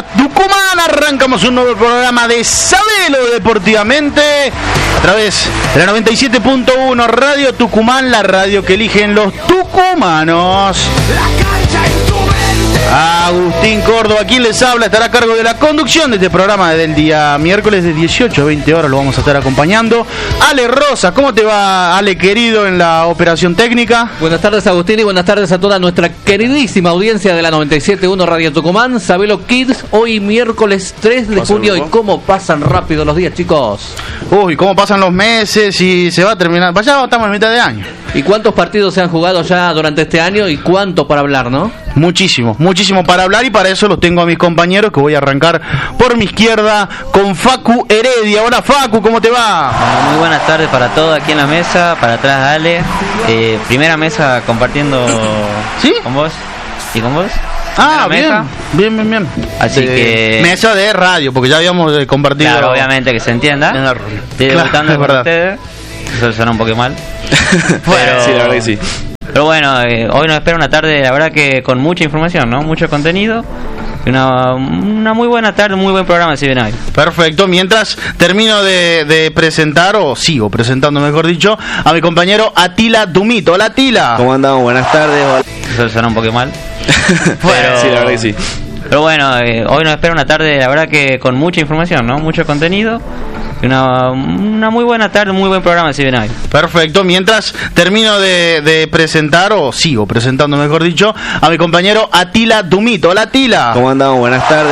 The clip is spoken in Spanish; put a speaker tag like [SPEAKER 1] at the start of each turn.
[SPEAKER 1] días, Tucumán. Arrancamos un nuevo programa de Sabelo Deportivamente a través de la 97.1 Radio Tucumán, la radio que eligen los tucumanos. Agustín Córdoba, quien les habla, estará a cargo de la conducción de este programa del día miércoles de 18 a 20 horas. Lo vamos a estar acompañando. Ale Rosa, ¿cómo te va, Ale querido, en la operación técnica?
[SPEAKER 2] Buenas tardes, Agustín, y buenas tardes a toda nuestra queridísima audiencia de la 97.1 Radio Tucumán. Sabelo Kids, hoy miércoles 3 de junio. ¿Y cómo pasan rápido los días, chicos?
[SPEAKER 1] Uy, cómo pasan los meses y se va a terminar. Ya estamos en mitad de año.
[SPEAKER 2] ¿Y cuántos partidos se han jugado ya durante este año y cuánto para hablar, no?
[SPEAKER 1] Muchísimo para hablar, y para eso los tengo a mis compañeros, que voy a arrancar por mi izquierda con Facu Heredia. Hola Facu, ¿cómo te va?
[SPEAKER 3] Muy buenas tardes para todos aquí en la mesa, para atrás Ale. Primera mesa compartiendo.
[SPEAKER 1] ¿Sí?
[SPEAKER 3] Con vos y con vos.
[SPEAKER 1] Ah, bien.
[SPEAKER 3] Así que...
[SPEAKER 1] Mesa de radio, porque ya habíamos compartido.
[SPEAKER 3] Claro, obviamente, que se entienda. Estoy debutando con ustedes. Eso suena un poco mal. Pero...
[SPEAKER 4] Sí, la verdad que sí.
[SPEAKER 3] Pero bueno, hoy nos espera una tarde, la verdad que con mucha información, ¿no? Mucho contenido. Una muy buena tarde, muy buen programa si viene hoy.
[SPEAKER 1] Perfecto, mientras termino de presentar, o sigo presentando mejor dicho, a mi compañero Atila Dumito. Hola Atila.
[SPEAKER 4] ¿Cómo andamos? Buenas tardes.
[SPEAKER 3] Eso suena un poco mal.
[SPEAKER 4] Pero... Sí, la verdad que sí.
[SPEAKER 3] Pero bueno, hoy nos espera una tarde, la verdad que con mucha información, ¿no? Mucho contenido. Una muy buena tarde, muy buen programa si viene hoy.
[SPEAKER 1] Perfecto, mientras termino de presentar, o sigo presentando mejor dicho, a mi compañero Atila Dumito. Hola Atila.
[SPEAKER 4] ¿Cómo andamos? Buenas tardes.